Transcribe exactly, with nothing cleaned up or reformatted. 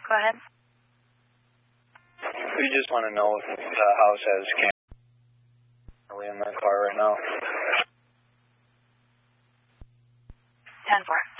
Go ahead. We just want to know if the house has cameras. Are we in the car right now? ten four.